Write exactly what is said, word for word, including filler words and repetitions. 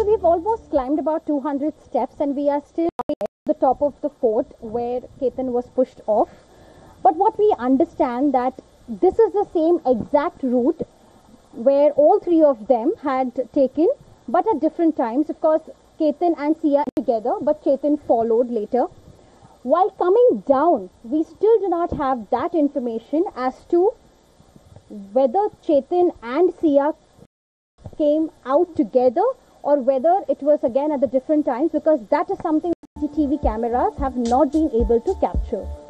So we've almost climbed about two hundred steps and we are still at the top of the fort where Ketan was pushed off. But what we understand that this is the same exact route where all three of them had taken, but at different times. Of course, Ketan and Sia together, but Chetan followed later. While coming down, we still do not have that information as to whether Chetan and Sia came out together or whether it was again at the different times, because that is something C C T V cameras have not been able to capture.